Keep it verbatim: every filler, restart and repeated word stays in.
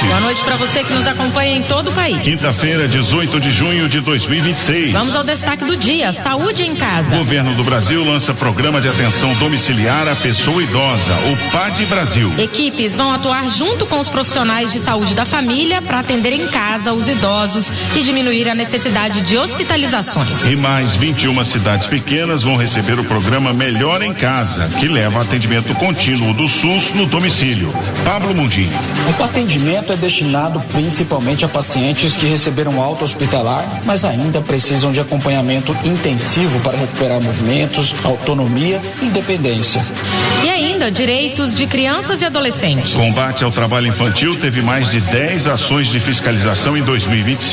Boa noite para você que nos acompanha em todo o país. Quinta-feira, dezoito de junho de dois mil e vinte e seis. Vamos ao destaque do dia: saúde em casa. O governo do Brasil lança programa de atenção domiciliar à pessoa idosa, o P A D Brasil. Equipes vão atuar junto com os profissionais de saúde da família para atender em casa os idosos e diminuir a necessidade de hospitalizações. E mais vinte e uma cidades pequenas vão receber o programa Melhor em Casa, que leva atendimento contínuo do SUS no domicílio. Pablo Mundim. O atendimento é destinado principalmente a pacientes que receberam alta hospitalar, mas ainda precisam de acompanhamento intensivo para recuperar movimentos, autonomia e independência. E ainda direitos de crianças e adolescentes. Combate ao trabalho infantil teve mais de dez ações de fiscalização em dois mil e vinte e cinco.